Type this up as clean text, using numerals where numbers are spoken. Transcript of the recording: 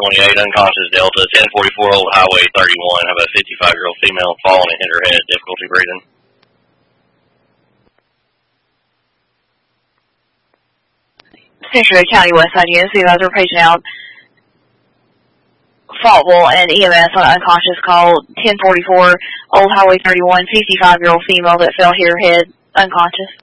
28, unconscious Delta, 1044 Old Highway 31. Have a 55-year-old female fallen and hit her head, difficulty breathing. Century County West Side units, supervisor paging out Faultville and EMS on unconscious call 1044 Old Highway 31, 55-year-old female that fell, hit her head, unconscious.